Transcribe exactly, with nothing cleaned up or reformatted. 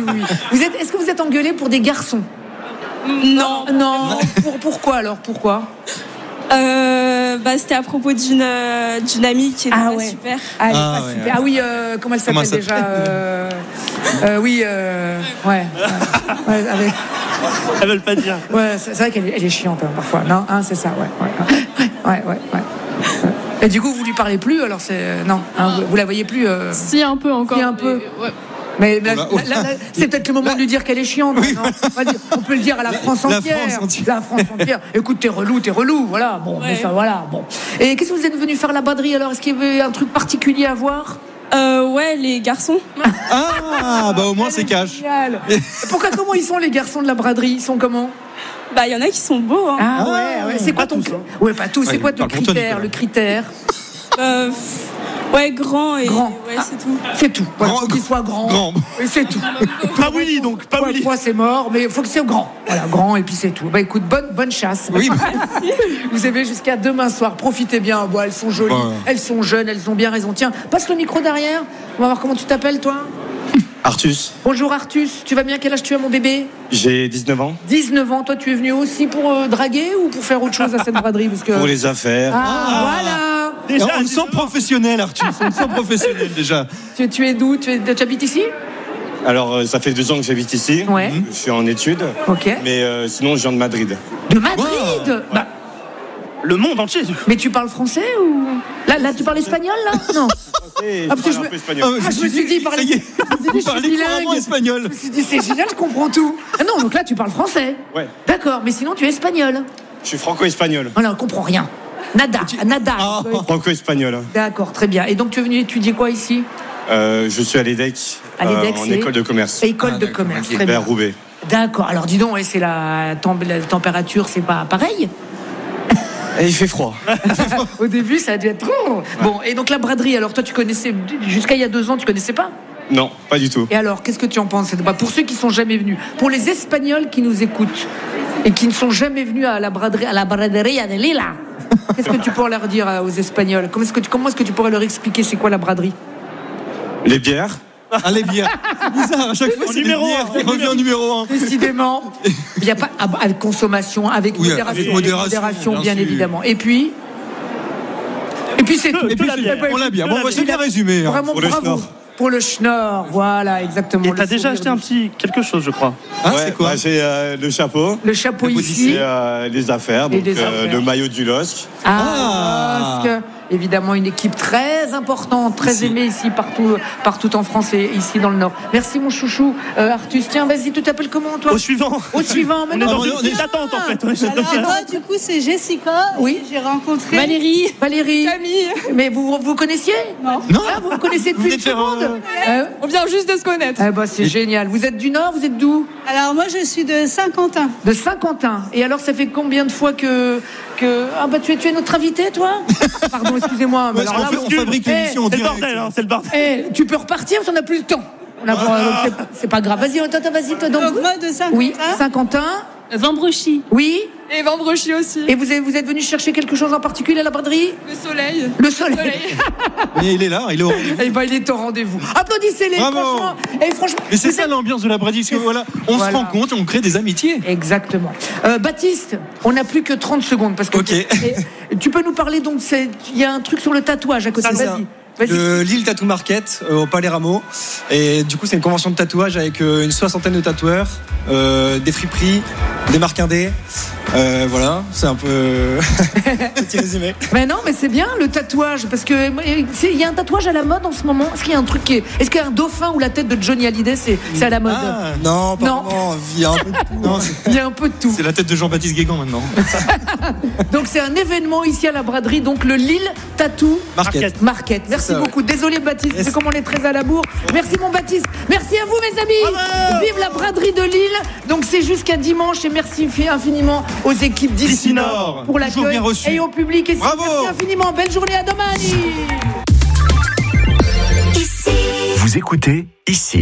oui. Vous êtes, est-ce que vous êtes engueulé pour des garçons ? Non. Non. Pour, pourquoi alors ? Pourquoi ? Euh, bah, c'était à propos d'une, euh, d'une amie qui était Ah pas ouais. super. Ah, elle est Ah, pas ouais, super. ouais. Ah oui, euh, comment elle s'appelle Comment ça déjà euh, euh, Oui, euh, ouais. ouais, ouais, avec- Elles veulent pas dire. ouais, c'est, c'est vrai qu'elle est, elle est chiante hein, parfois. Non, hein, c'est ça, ouais. Ouais, ouais, ouais, ouais, ouais. Et du coup, vous lui parlez plus, alors c'est. Non, hein, vous, vous la voyez plus. Euh... Si, un peu encore. Si, un peu. Ouais. Mais là, Oh là, là, là, là, c'est peut-être le moment de lui dire qu'elle est chiante. Oui. Non Vas-y, on peut le dire à la France La entière. France entière. La France entière. Écoute, t'es relou, t'es relou. Voilà. Bon, Ouais. mais ça, voilà. Bon. Et qu'est-ce que vous êtes venu faire à la braderie alors ? Est-ce qu'il y avait un truc particulier à voir ? Euh, ouais, les garçons. Ah, bah au moins c'est cash. Génial. Pourquoi, comment ils sont les garçons de la braderie ? Ils sont comment ? Bah, il y en a qui sont beaux. Hein. Ah ouais, ouais. C'est quoi ton. Ouais, pas tous. C'est Ouais, quoi ton parle pour toi, critère Nicolas. Le critère Euh, pff, ouais, grand et. Grand. Ouais, c'est tout. C'est tout. Voilà, Grand, faut qu'il soit grand. grand. Et c'est tout. Pas Willy donc, pas Poids, Willy. poids, c'est mort, mais il faut que c'est grand. Voilà, grand et puis c'est tout. Bah écoute, bonne, bonne chasse. Oui, bah, Vous avez jusqu'à demain soir. Profitez bien. Bon, elles sont jolies, Ouais. elles sont jeunes, elles ont bien raison. Tiens, passe le micro derrière. On va voir comment tu t'appelles, toi. Artus, Bonjour Artus. Tu vas bien ? Quel âge tu as, mon bébé ? j'ai dix-neuf ans. dix-neuf ans. Toi, tu es venu aussi pour euh, draguer ou pour faire autre chose à cette braderie ? Parce que... Pour les affaires. Ah, voilà. Déjà, on le sent professionnel, Arthur. On le sent professionnel déjà. Tu, tu es d'où ? tu, es, tu habites ici ? Alors, euh, ça fait deux ans que j'habite ici. Ouais. Je suis en études. Ok. Mais euh, sinon, je viens de Madrid. De Madrid. Wow. Bah, le monde entier. mais tu parles français ou là, là, tu parles espagnol là ? Non. Et Ah, je parce que parle je un me- peu espagnol. Ah, Ah, je me suis dit, il ça parlait. y est, Je me suis dit, vous je suis parlez couramment bilingue. espagnol. Je me suis dit, c'est génial, je comprends tout. Ah non, donc là, tu parles français. Ouais. D'accord, mais sinon, tu es espagnol. Je suis franco-espagnol. Voilà, on comprend rien. Nada, nada. Ah. Franco-espagnol. D'accord, très bien. Et donc, tu es venu étudier quoi ici ? Euh, je suis à l'EDEC, À l'EDEC, en c'est école de commerce, École Ah, de d'accord, commerce, ok. très bien. vers Roubaix. D'accord, alors dis donc, ouais, c'est la, tem- la température, c'est pas pareil ? Et il fait froid. Au début, ça a dû être trop. Bon, et donc la braderie, alors toi, tu connaissais, jusqu'à il y a deux ans, tu connaissais pas ? Non, pas du tout. Et alors, qu'est-ce que tu en penses ? Bah, pour ceux qui sont jamais venus, pour les Espagnols qui nous écoutent et qui ne sont jamais venus à la braderie, à la braderia de Lila, qu'est-ce que tu pourrais leur dire euh, aux Espagnols ? Comment est-ce que tu, comment est-ce que tu pourrais leur expliquer c'est quoi la braderie ? Les bières. Ah, les bières. C'est bizarre, à chaque fois, En c'est numéro des bières un. qui revient en numéro un. Décidément, il n'y a pas à, à consommation avec Oui, modération, avec modération, modération, bien bien sûr. évidemment. Et puis, et puis c'est tout. Et puis, la bière. on l'a bien. Bon, bah, c'est Il bien a- résumé. hein. Vraiment Pour le bravo. schnorr. Pour le schnorr, voilà, exactement. Et le t'as déjà sourire acheté un du- petit quelque chose, je crois. Ah, Ouais, c'est quoi bah, j'ai euh, le chapeau. Le chapeau Le ici. Et euh, les affaires. Et Donc, les euh, affaires. le maillot du L O S C. Ah, parce que, évidemment, une équipe très importante, très Ici. aimée ici, partout, partout en France et ici dans le Nord. Merci, mon chouchou. Euh, Artus, tiens, vas-y, tu t'appelles comment, toi ? Au suivant. Au suivant, On est maintenant. dans on une est- file d'attente en fait. On est chez le Alors docteur. moi, du coup, c'est Jessica. Oui. Et J'ai rencontré Valérie. Valérie. Camille. Mais vous vous connaissiez ? Non. Non. Ah, vous vous connaissez Vous depuis venez une de faire, seconde Euh, On vient juste de se connaître. Eh ben, c'est génial. Vous êtes du Nord, vous êtes d'où ? Alors moi, je suis de Saint-Quentin. De Saint-Quentin. Et alors, ça fait combien de fois que. que... Ah, bah, tu es, tu es notre invité, toi ? Pardon, excusez-moi. mais Parce alors qu'on là, fait- on vous- fabrique Eh, l'émission en C'est le direct. bordel, hein, c'est le bordel. Eh, tu peux repartir parce qu'on n'a plus le temps. On a- donc, c'est- c'est pas grave. Vas-y, attends, attends, vas-y. Toi, donc, Donc moi, de Saint-Quentin. oui, Saint-Quentin. Vambrechy. Oui. Et Vambrechy aussi. Et vous êtes, vous êtes venu chercher quelque chose en particulier à la braderie ? Le soleil. Le soleil. Mais il est là, il est au rendez-vous. Eh ben, il est au rendez-vous. Applaudissez-les, Bravo. franchement. Et franchement. Mais c'est vous ça êtes- l'ambiance de la braderie, parce que voilà, on Voilà. se rend compte et on crée des amitiés. Exactement. Euh, Baptiste, on n'a plus que trente secondes parce que Ok. et tu peux nous parler donc c'est il y a un truc sur le tatouage à côté. C'est ça. Vas-y. Vas-y. De Lille Tattoo Market euh, au Palais Rameau. Et du coup, c'est une convention de tatouage avec euh, une soixantaine de tatoueurs, euh, des friperies, des marques indés. Euh, voilà, c'est un peu petit résumé. Mais non, mais c'est bien le tatouage parce que euh, c'est- il y a un tatouage à la mode en ce moment. Est-ce qu'il y a un truc qui est, est-ce qu'il y a un dauphin ou la tête de Johnny Hallyday c'est c'est à la mode. Ah, Non, pas Non. vraiment. Il y a un peu de tout. non, hein. c'est- Il y a un peu de tout. c'est la tête de Jean-Baptiste Guégan maintenant. Donc c'est un événement ici à la braderie, donc le Lille Tattoo Market. Market. Merci ça, ouais. beaucoup. Désolé Baptiste, Yes. c'est comme on est très à la bourre. Merci mon Baptiste. Merci à vous mes amis. Vive la braderie de Lille. Donc c'est jusqu'à dimanche et merci infiniment aux équipes d'ici D'ici Nord. pour Toujours l'accueil bien reçu. et au public. Et Bravo. merci infiniment. Belle journée à domani. Vous écoutez ici.